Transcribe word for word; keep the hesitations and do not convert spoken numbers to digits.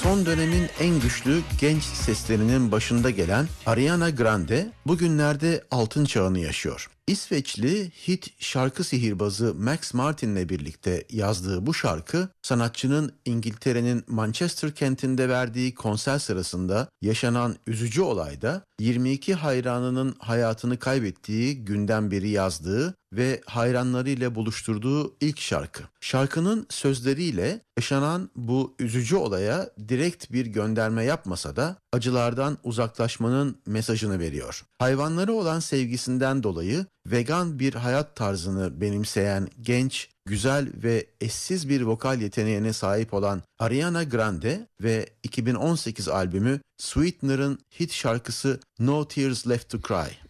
Son dönemin en güçlü genç seslerinin başında gelen Ariana Grande bugünlerde altın çağını yaşıyor. İsveçli hit şarkı sihirbazı Max Martin'le birlikte yazdığı bu şarkı, sanatçının İngiltere'nin Manchester kentinde verdiği konser sırasında yaşanan üzücü olayda yirmi iki hayranının hayatını kaybettiği günden beri yazdığı ve hayranlarıyla buluşturduğu ilk şarkı. Şarkının sözleriyle yaşanan bu üzücü olaya direkt bir gönderme yapmasa da acılardan uzaklaşmanın mesajını veriyor. Hayvanlara olan sevgisinden dolayı vegan bir hayat tarzını benimseyen genç, güzel ve eşsiz bir vokal yeteneğine sahip olan Ariana Grande ve iki bin on sekiz albümü Sweetener'ın hit şarkısı No Tears Left to Cry.